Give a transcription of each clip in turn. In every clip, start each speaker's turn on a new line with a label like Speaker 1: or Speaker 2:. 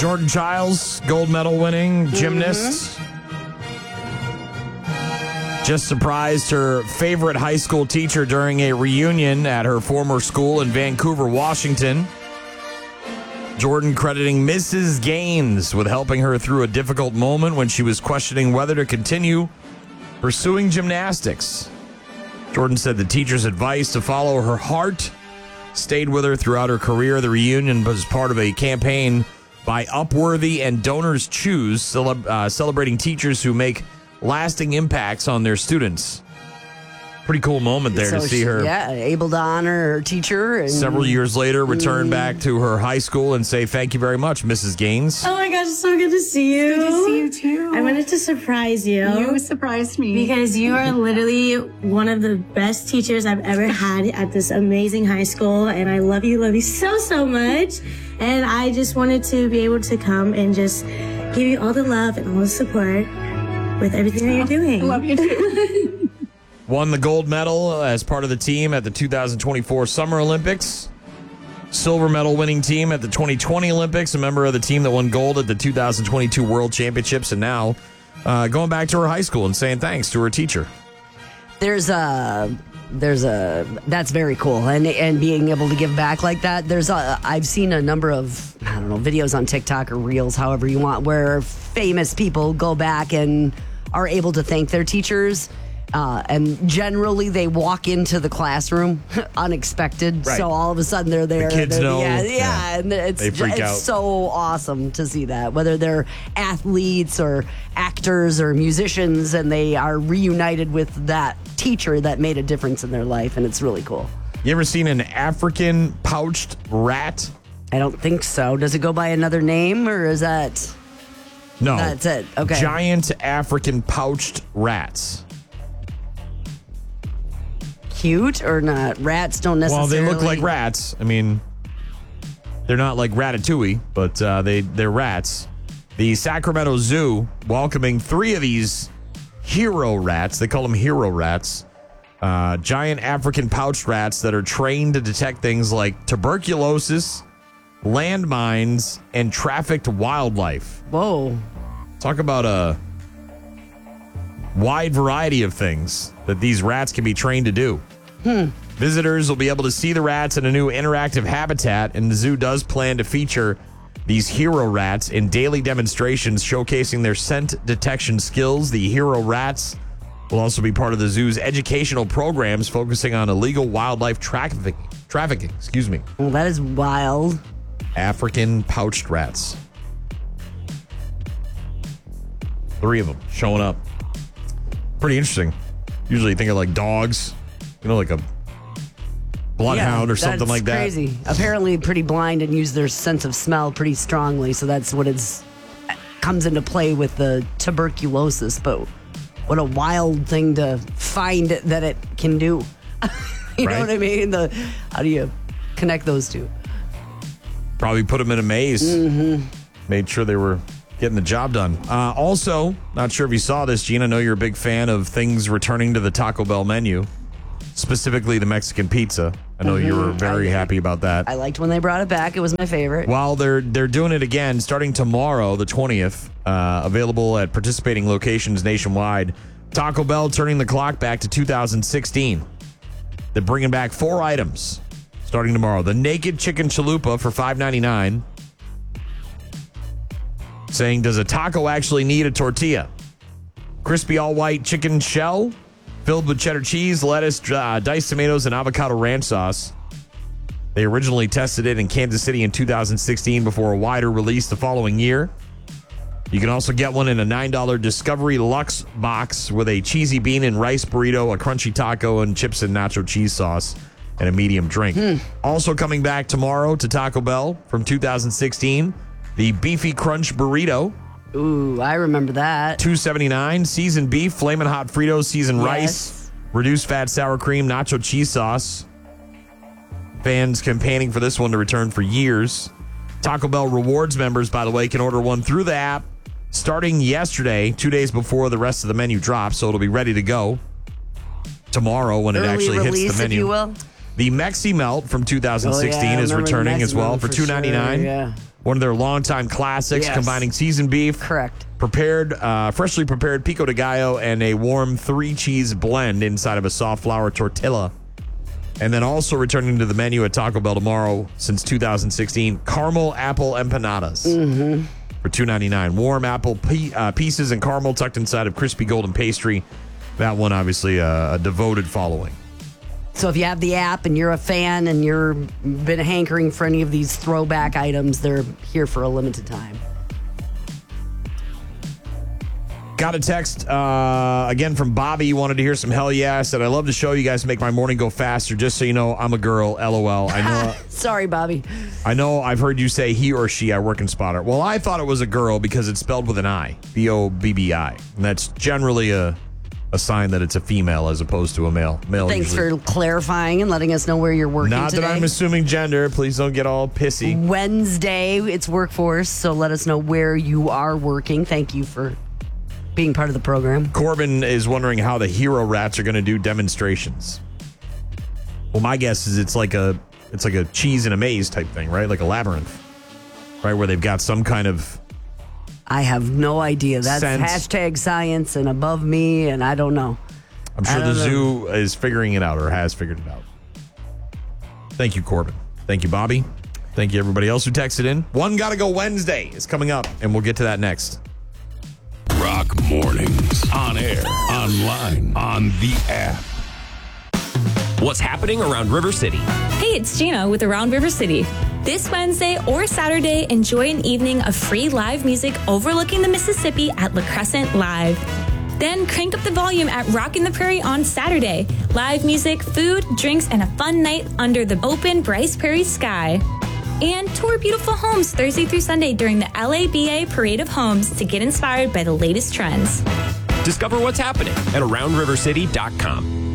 Speaker 1: Jordan Childs, gold medal winning gymnast. Just surprised her favorite high school teacher during a reunion at her former school in Vancouver, Washington. Jordan crediting Mrs. Gaines with helping her through a difficult moment when she was questioning whether to continue pursuing gymnastics. Jordan said the teacher's advice to follow her heart stayed with her throughout her career. The reunion was part of a campaign by Upworthy and Donors Choose, celebrating teachers who make lasting impacts on their students. Pretty cool moment there to see her.
Speaker 2: Yeah, able to honor her teacher. And
Speaker 1: several years later, return back to her high school and say, thank you very much, Mrs. Gaines.
Speaker 3: Oh my gosh, it's so good to see you.
Speaker 4: Good to see you too.
Speaker 3: I wanted to surprise you.
Speaker 4: You surprised me.
Speaker 3: Because you are literally one of the best teachers I've ever had at this amazing high school. And I love you so, so much. And I just wanted to be able to come and just give you all the love and all the support with everything that you're doing.
Speaker 4: I love you too.
Speaker 1: Won the gold medal as part of the team at the 2024 Summer Olympics. Silver medal winning team at the 2020 Olympics. A member of the team that won gold at the 2022 World Championships. And now going back to her high school and saying thanks to her teacher.
Speaker 2: that's very cool. And being able to give back like that. I've seen a number of, videos on TikTok or Reels, however you want, where famous people go back and are able to thank their teachers. And generally they walk into the classroom unexpected.
Speaker 1: Right.
Speaker 2: So all of a sudden they're there.
Speaker 1: The kids know.
Speaker 2: Yeah. And
Speaker 1: They freak out.
Speaker 2: it's so awesome to see that, whether they're athletes or actors or musicians, and they are reunited with that teacher that made a difference in their life. And it's really cool.
Speaker 1: You ever seen an African pouched rat?
Speaker 2: I don't think so. Does it go by another name, or is that...
Speaker 1: No.
Speaker 2: That's it. Okay.
Speaker 1: Giant African pouched rats.
Speaker 2: Cute or not? Rats don't necessarily...
Speaker 1: Well, they look like rats. I mean, they're not like Ratatouille, but they're rats. The Sacramento Zoo welcoming 3 of these hero rats. They call them hero rats. Giant African pouched rats that are trained to detect things like tuberculosis, landmines, and trafficked wildlife.
Speaker 2: Whoa.
Speaker 1: Talk about a wide variety of things that these rats can be trained to do. Visitors will be able to see the rats in a new interactive habitat, and the zoo does plan to feature these hero rats in daily demonstrations showcasing their scent detection skills. The hero rats will also be part of the zoo's educational programs focusing on illegal wildlife trafficking. Excuse me.
Speaker 2: Well, that is wild.
Speaker 1: African pouched rats. 3 of them showing up. Pretty interesting. Usually you think of like dogs, like a bloodhound or something like that.
Speaker 2: That's crazy. Apparently pretty blind and use their sense of smell pretty strongly, so that's what comes into play with the tuberculosis. But what a wild thing to find that it can do. You know what I mean? How do you connect those two?
Speaker 1: Probably put them in a maze. Mm-hmm. Made sure they were getting the job done. Also, not sure if you saw this, Gene. I know you're a big fan of things returning to the Taco Bell menu, specifically the Mexican pizza. I know you were very happy about that.
Speaker 2: I liked when they brought it back. It was my favorite.
Speaker 1: Well, they're doing it again starting tomorrow, the 20th, available at participating locations nationwide. Taco Bell turning the clock back to 2016. They're bringing back 4 items starting tomorrow. The Naked Chicken Chalupa for $5.99. Saying, does a taco actually need a tortilla? Crispy all-white chicken shell filled with cheddar cheese, lettuce, diced tomatoes, and avocado ranch sauce. They originally tested it in Kansas City in 2016 before a wider release the following year. You can also get one in a $9 Discovery Luxe box with a cheesy bean and rice burrito, a crunchy taco, and chips and nacho cheese sauce, and a medium drink. Also coming back tomorrow to Taco Bell from 2016, the Beefy Crunch Burrito.
Speaker 2: Ooh, I remember that.
Speaker 1: $2.79. Seasoned beef, flamin' hot Fritos, seasoned rice, reduced fat sour cream, nacho cheese sauce. Fans campaigning for this one to return for years. Taco Bell Rewards members, by the way, can order one through the app starting yesterday, 2 days before the rest of the menu drops, so it'll be ready to go tomorrow when it actually hits the menu.
Speaker 2: If you will.
Speaker 1: The Mexi Melt from 2016 is returning as well for $2.99.
Speaker 2: Sure, yeah.
Speaker 1: One of their longtime classics,
Speaker 2: Yes.
Speaker 1: combining seasoned beef,
Speaker 2: Correct.
Speaker 1: freshly prepared pico de gallo, and a warm 3-cheese blend inside of a soft flour tortilla. And then also returning to the menu at Taco Bell tomorrow since 2016, caramel apple empanadas for $2.99. Warm apple pieces and caramel tucked inside of crispy golden pastry. That one, obviously, a devoted following.
Speaker 2: So if you have the app and you're a fan and you've been hankering for any of these throwback items, they're here for a limited time.
Speaker 1: Got a text again from Bobby. You wanted to hear some hell yeah. Said, I love the show. You guys make my morning go faster. Just so you know, I'm a girl. LOL. I know.
Speaker 2: Sorry, Bobby.
Speaker 1: I know I've heard you say he or she. I work in Spotter. Well, I thought it was a girl because it's spelled with an I. B-O-B-B-I. And that's generally a sign that it's a female as opposed to a male.
Speaker 2: Thanks for clarifying and letting us know where you're working
Speaker 1: Not
Speaker 2: today.
Speaker 1: that I'm assuming gender. Please don't get all pissy.
Speaker 2: Wednesday, it's workforce, so let us know where you are working. Thank you for being part of the program.
Speaker 1: Corbin is wondering how the hero rats are going to do demonstrations. Well, my guess is it's like a cheese in a maze type thing, right? Like a labyrinth, right? Where they've got some kind of...
Speaker 2: I have no idea. That's
Speaker 1: sense.
Speaker 2: hashtag science and above me, and I don't know.
Speaker 1: I'm sure the zoo is figuring it out or has figured it out. Thank you, Corbin. Thank you, Bobby. Thank you, everybody else who texted in. One Gotta Go Wednesday is coming up, and we'll get to that next.
Speaker 5: Rock Mornings. On air, online, on the app.
Speaker 6: What's happening around River City?
Speaker 7: Hey, it's Gina with Around River City. This Wednesday or Saturday, enjoy an evening of free live music overlooking the Mississippi at La Crescent Live. Then crank up the volume at Rockin' the Prairie on Saturday. Live music, food, drinks, and a fun night under the open Bryce Prairie sky. And tour beautiful homes Thursday through Sunday during the LABA Parade of Homes to get inspired by the latest trends.
Speaker 6: Discover what's happening at AroundRiverCity.com.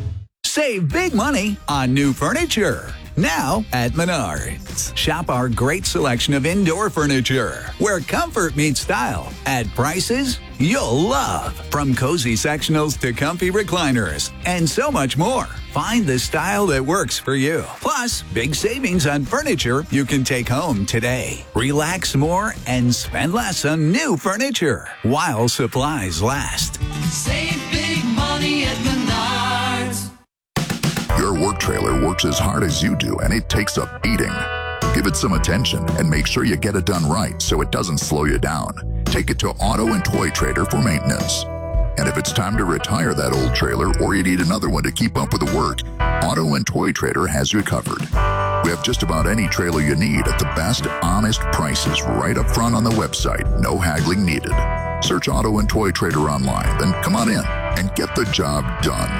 Speaker 8: Save big money on new furniture. Now at Menards. Shop our great selection of indoor furniture, where comfort meets style at prices you'll love. From cozy sectionals to comfy recliners and so much more. Find the style that works for you. Plus, big savings on furniture you can take home today. Relax more and spend less on new furniture while supplies last.
Speaker 9: Save big money at Menards.
Speaker 10: Your work trailer works as hard as you do, and it takes a beating. Give it some attention and make sure you get it done right so it doesn't slow you down. Take it to Auto and Toy Trader for maintenance. And if it's time to retire that old trailer or you need another one to keep up with the work, Auto and Toy Trader has you covered. We have just about any trailer you need at the best, honest prices right up front on the website. No haggling needed. Search Auto and Toy Trader online, then come on in and get the job done.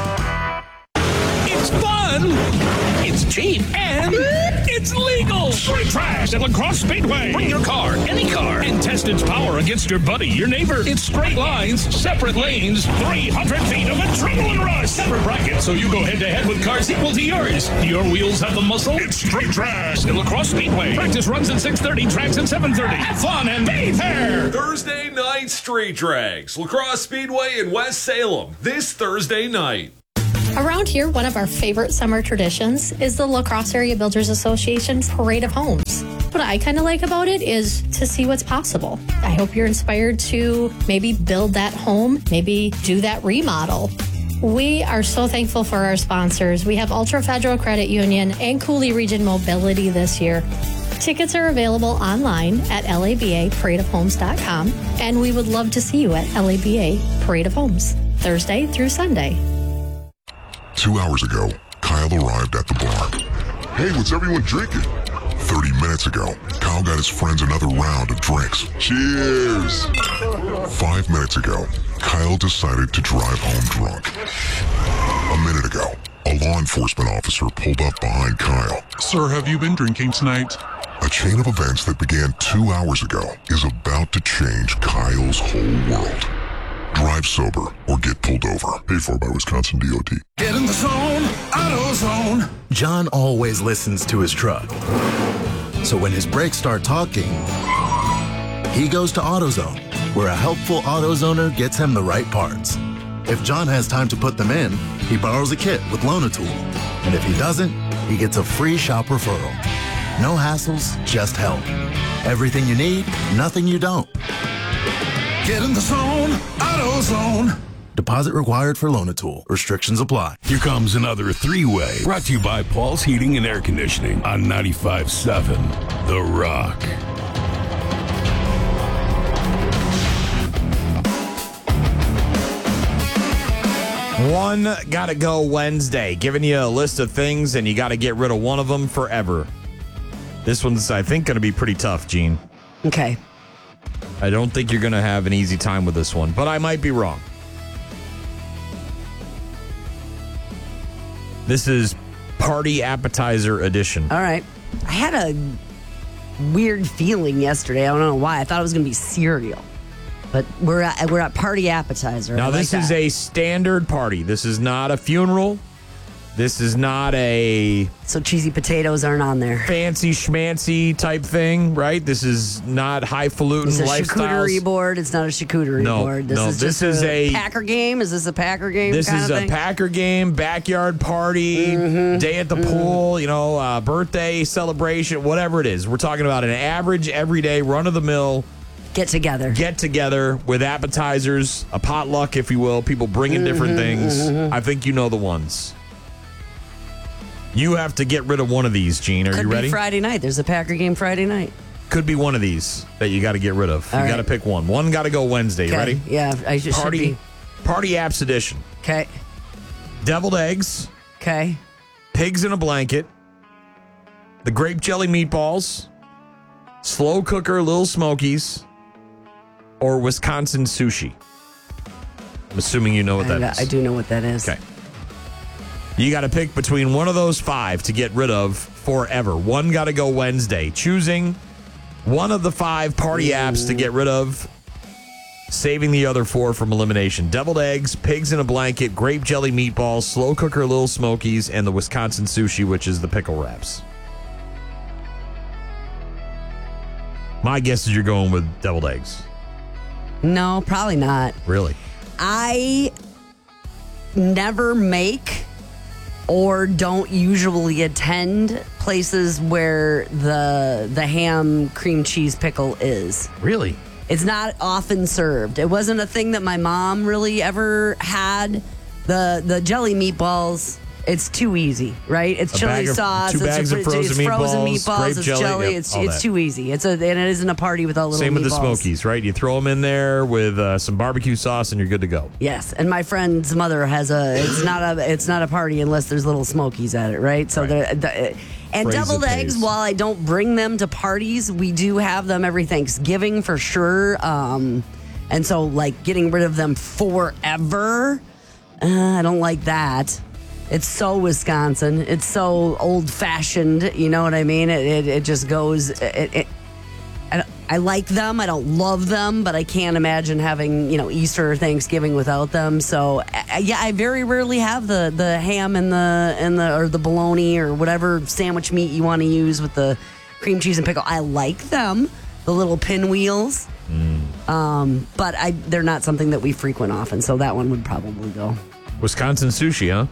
Speaker 5: It's fun, it's cheap, and it's legal. Straight trash at La Crosse Speedway. Bring your car, any car, and test its power against your buddy, your neighbor. It's straight lines, separate lanes, 300 feet of adrenaline rush. Separate brackets, so you go head-to-head with cars equal to yours. Do your wheels have the muscle? It's straight trash at La Crosse Speedway. Practice runs at 6:30, tracks at 7:30. Have fun and be there.
Speaker 11: Thursday night street drags. La Crosse Speedway in West Salem this Thursday night.
Speaker 12: Around here, one of our favorite summer traditions is the La Crosse Area Builders Association's Parade of Homes. What I kind of like about it is to see what's possible. I hope you're inspired to maybe build that home, maybe do that remodel. We are so thankful for our sponsors. We have Ultra Federal Credit Union and Cooley Region Mobility this year. Tickets are available online at LABAParadeofHomes.com, and we would love to see you at LABA Parade of Homes, Thursday through Sunday.
Speaker 10: 2 hours ago, Kyle arrived at the bar. Hey, what's everyone drinking? 30 minutes ago, Kyle got his friends another round of drinks. Cheers! 5 minutes ago, Kyle decided to drive home drunk. A minute ago, a law enforcement officer pulled up behind Kyle.
Speaker 13: Sir, have you been drinking tonight?
Speaker 10: A chain of events that began 2 hours ago is about to change Kyle's whole world. Drive sober or get pulled over. Paid for by Wisconsin DOT.
Speaker 5: Get in the zone, AutoZone.
Speaker 14: John always listens to his truck. So when his brakes start talking, he goes to AutoZone, where a helpful AutoZoner gets him the right parts. If John has time to put them in, he borrows a kit with Loan-A-Tool. And if he doesn't, he gets a free shop referral. No hassles, just help. Everything you need, nothing you don't.
Speaker 15: Get in the zone, AutoZone.
Speaker 14: Deposit required for Loan-A-Tool. Restrictions apply.
Speaker 16: Here comes another three-way. Brought to you by Paul's Heating and Air Conditioning on 95.7 The Rock.
Speaker 1: One Gotta Go Wednesday, giving you a list of things, and you got to get rid of one of them forever. This one's, I think, going to be pretty tough, Gene.
Speaker 2: Okay.
Speaker 1: I don't think you're going to have an easy time with this one, but I might be wrong. This is Party Appetizer Edition.
Speaker 2: All right. I had a weird feeling yesterday. I don't know why. I thought it was going to be cereal. But we're at Party Appetizer.
Speaker 1: Now, this is a standard party. This is not a funeral. This is not a...
Speaker 2: So cheesy potatoes aren't on there.
Speaker 1: Fancy schmancy type thing, right? This is not highfalutin lifestyles.
Speaker 2: It's a charcuterie board. It's not a charcuterie board. This is a Packer game. Is this a Packer game?
Speaker 1: This is a Packer game, backyard party, day at the pool, birthday celebration, whatever it is. We're talking about an average, everyday, run-of-the-mill
Speaker 2: Get together
Speaker 1: with appetizers, a potluck, if you will. People bringing different things. I think you know the ones. You have to get rid of one of these, Gene. Are you ready?
Speaker 2: Could be Friday night. There's a Packer game Friday night.
Speaker 1: Could be one of these that you got to get rid of. You got to pick one. One got to go Wednesday.
Speaker 2: Okay.
Speaker 1: Ready?
Speaker 2: Yeah, I should be.
Speaker 1: Party Apps Edition.
Speaker 2: Okay.
Speaker 1: Deviled eggs.
Speaker 2: Okay.
Speaker 1: Pigs in a blanket. The grape jelly meatballs. Slow cooker Little Smokies. Or Wisconsin sushi. I'm assuming you know what that is.
Speaker 2: I do know what that is.
Speaker 1: Okay. You got to pick between one of those five to get rid of forever. One got to go Wednesday. Choosing one of the five party apps to get rid of, saving the other four from elimination. Deviled eggs, pigs in a blanket, grape jelly meatballs, slow cooker Little Smokies, and the Wisconsin sushi, which is the pickle wraps. My guess is you're going with deviled eggs.
Speaker 2: No, probably not.
Speaker 1: Really?
Speaker 2: I never make or don't usually attend places where the ham cream cheese pickle is.
Speaker 1: Really?
Speaker 2: It's not often served. It wasn't a thing that my mom really ever had. The jelly meatballs, it's too easy, right? It's chili sauce.
Speaker 1: Two bags of frozen meatballs, grape
Speaker 2: it's
Speaker 1: jelly,
Speaker 2: jelly.
Speaker 1: yep,
Speaker 2: It's too easy. And it isn't a party without little
Speaker 1: Same with
Speaker 2: meatballs.
Speaker 1: the Smokies, right? You throw them in there with some barbecue sauce, and you're good to go.
Speaker 2: Yes, and my friend's mother has it's not a party unless there's little Smokies at it, right? So and deviled eggs, while I don't bring them to parties, we do have them every Thanksgiving for sure. And so like getting rid of them forever, I don't like that. It's so Wisconsin. It's so old-fashioned. You know what I mean? It just goes. I like them. I don't love them, but I can't imagine having Easter or Thanksgiving without them. So I very rarely have the ham and the bologna or whatever sandwich meat you want to use with the cream cheese and pickle. I like them, the little pinwheels, but they're not something that we frequent often. So that one would probably go.
Speaker 1: Wisconsin sushi, huh?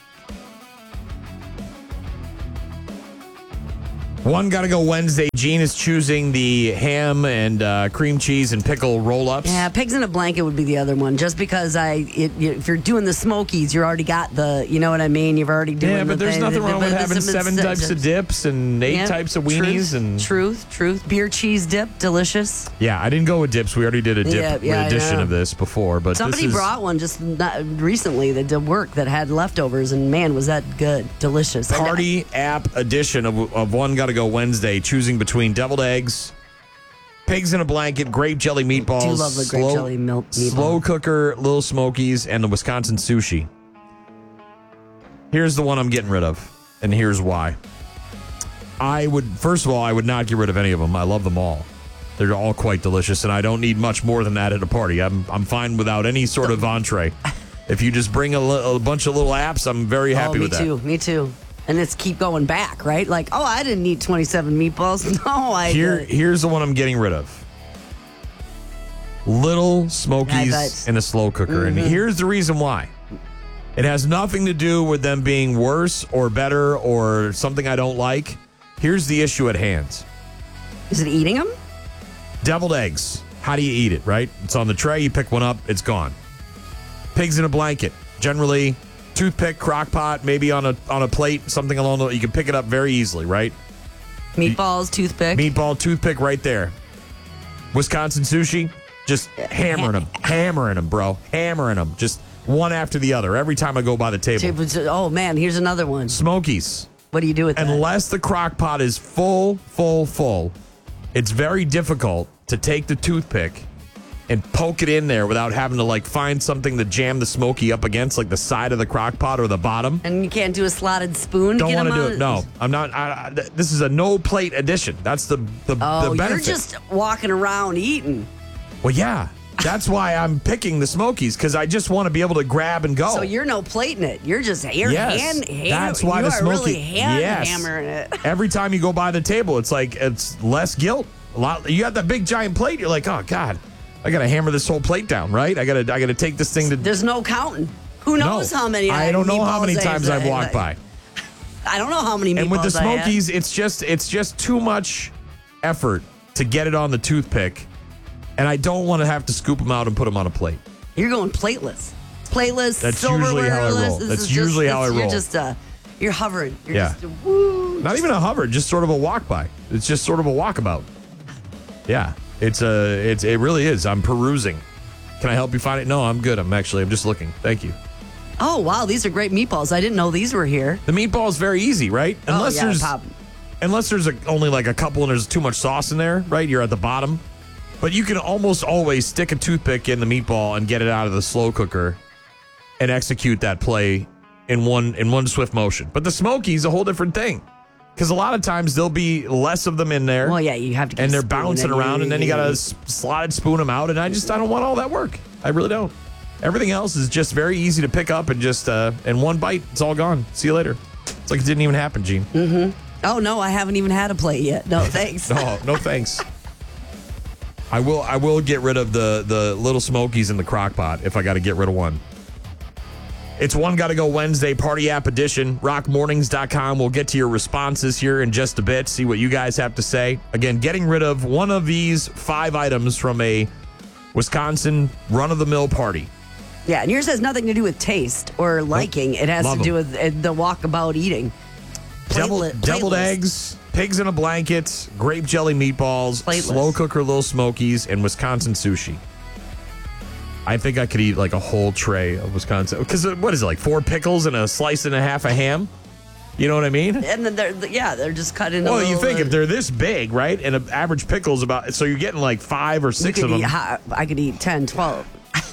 Speaker 1: One got to go Wednesday. Gene is choosing the ham and cream cheese and pickle roll-ups.
Speaker 2: Yeah, pigs in a blanket would be the other one. Just because if you're doing the Smokies, you already got the, you know what I mean? You've already doing
Speaker 1: but there's nothing wrong with having 7 types of dips and 8 types of weenies.
Speaker 2: Truth. Beer cheese dip, delicious.
Speaker 1: Yeah, I didn't go with dips. We already did a dip edition of this before. But
Speaker 2: somebody brought one just recently that did work that had leftovers, and man, was that good. Delicious.
Speaker 1: Party app edition of One Gotta Go Wednesday, choosing between deviled eggs, pigs in a blanket, grape jelly meatballs,
Speaker 2: I do love the grape jelly meatball.
Speaker 1: Slow cooker Little Smokies, and the Wisconsin sushi. Here's the one I'm getting rid of, and here's why. First of all, I would not get rid of any of them. I love them all. They're all quite delicious, and I don't need much more than that at a party. I'm fine without any sort of entree. If you just bring a bunch of little apps, I'm very happy with that.
Speaker 2: Me too. And it's keep going back, right? Like, I didn't eat 27 meatballs. No, I didn't.
Speaker 1: Here's the one I'm getting rid of. Little Smokies in a slow cooker. And here's the reason why. It has nothing to do with them being worse or better or something I don't like. Here's the issue at hand.
Speaker 2: Is it eating them?
Speaker 1: Deviled eggs. How do you eat it, right? It's on the tray. You pick one up. It's gone. Pigs in a blanket. Generally, toothpick, crock pot, maybe on a plate, something along the... You can pick it up very easily, right?
Speaker 2: Meatballs, toothpick.
Speaker 1: Meatball, toothpick right there. Wisconsin sushi, just hammering them, bro. Hammering them. Just one after the other every time I go by the table.
Speaker 2: Oh, man, here's another one.
Speaker 1: Smokies.
Speaker 2: What do you do with that?
Speaker 1: Unless the crock pot is full, it's very difficult to take the toothpick and poke it in there without having to find something to jam the Smoky up against, like the side of the crock pot or the bottom.
Speaker 2: And you can't do a slotted spoon?
Speaker 1: Don't want to do it. No, I'm not. This is a no plate edition. That's the benefit.
Speaker 2: You're just walking around eating.
Speaker 1: Well, yeah. That's why I'm picking the Smokies, because I just want to be able to grab and go.
Speaker 2: So you're no plating it. You're just
Speaker 1: That's why
Speaker 2: you
Speaker 1: the Smoky.
Speaker 2: Really hammering it.
Speaker 1: Every time you go by the table, it's less guilt. A lot. You got that big giant plate. You're like, oh God, I got to hammer this whole plate down, right? I got to take this thing to.
Speaker 2: There's no counting. Who knows how many?
Speaker 1: I don't know how many times I've walked by.
Speaker 2: I don't know how many meatballs.
Speaker 1: And with the Smokies, it's just too much effort to get it on the toothpick. And I don't want to have to scoop them out and put them on a plate.
Speaker 2: You're going plateless. Plateless,
Speaker 1: that's usually how I roll. That's usually how I roll.
Speaker 2: You're just, you're hovering. You're
Speaker 1: yeah.
Speaker 2: just, woo.
Speaker 1: Not even a hover, just sort of a walk by. It's just sort of a walkabout. Yeah. It really is. I'm perusing. Can I help you find it? No, I'm good. I'm just looking. Thank you.
Speaker 2: Oh, wow. These are great meatballs. I didn't know these were here.
Speaker 1: The meatball's very easy, right? Unless there's only a couple and there's too much sauce in there, right? You're at the bottom. But you can almost always stick a toothpick in the meatball and get it out of the slow cooker and execute that play in one swift motion. But the Smokies, a whole different thing. Because a lot of times there'll be less of them in there.
Speaker 2: Well, yeah, you have to.
Speaker 1: And they're bouncing around, and then you got to slotted spoon them out. And I don't want all that work. I really don't. Everything else is just very easy to pick up and just in one bite, it's all gone. See you later. It's like it didn't even happen, Gene.
Speaker 2: Mm-hmm. Oh no, I haven't even had a plate yet. No, thanks.
Speaker 1: No thanks. I will get rid of the little Smokies in the crock pot if I got to get rid of one. It's One Gotta Go Wednesday Party App Edition. RockMornings.com. We'll get to your responses here in just a bit, see what you guys have to say. Again, getting rid of one of these 5 items from a Wisconsin run-of-the-mill party.
Speaker 2: Yeah, and yours has nothing to do with taste or liking. It has to do with the walkabout eating.
Speaker 1: Deviled eggs, pigs in a blanket, grape jelly meatballs, slow cooker little Smokies, and Wisconsin sushi. I think I could eat a whole tray of Wisconsin. Because what is it, 4 pickles and a slice and a half of ham? You know what I mean?
Speaker 2: And then they're just cut into.
Speaker 1: Well, you think if they're this big, right? And an average pickle's about, so you're getting 5 or 6 of them.
Speaker 2: I could eat 10, 12.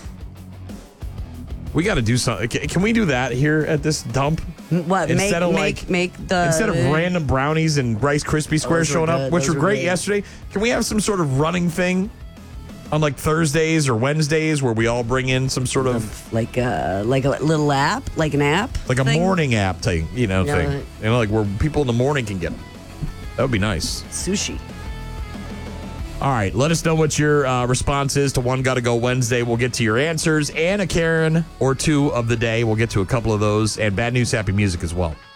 Speaker 1: We got to do something. Can we do that here at this dump?
Speaker 2: What? Instead of
Speaker 1: random brownies and Rice Krispie squares showing up, which were great yesterday, can we have some sort of running thing on Thursdays or Wednesdays where we all bring in some sort of
Speaker 2: like a little app, like an app,
Speaker 1: like a morning app thing, thing, where people in the morning can get them. That would be nice.
Speaker 2: Sushi.
Speaker 1: All right, let us know what your response is to One Gotta Go Wednesday. We'll get to your answers and a Karen or two of the day. We'll get to a couple of those and bad news, happy music as well.